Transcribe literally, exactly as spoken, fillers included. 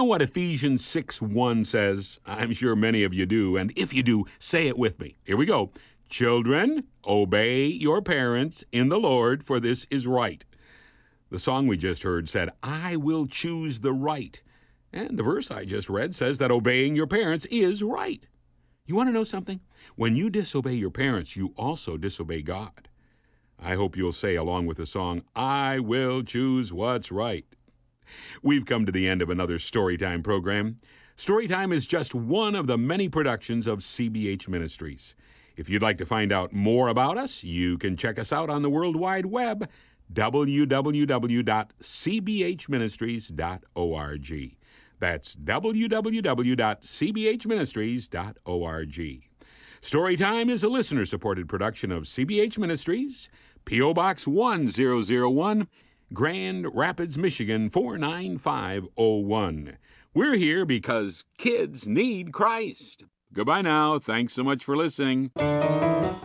know what Ephesians six one says? I'm sure many of you do, and if you do, say it with me. Here we go. Children, obey your parents in the Lord, for this is right. The song we just heard said, I will choose the right. And the verse I just read says that obeying your parents is right. You want to know something? When you disobey your parents, you also disobey God. I hope you'll say along with the song, I will choose what's right. We've come to the end of another Storytime program. Storytime is just one of the many productions of C B H Ministries. If you'd like to find out more about us, you can check us out on the World Wide Web, w w w dot c b h ministries dot org. That's w w w dot c b h ministries dot org. Storytime is a listener-supported production of C B H Ministries, P O Box one zero zero one, Grand Rapids, Michigan four nine five oh one. We're here because kids need Christ. Goodbye now. Thanks so much for listening.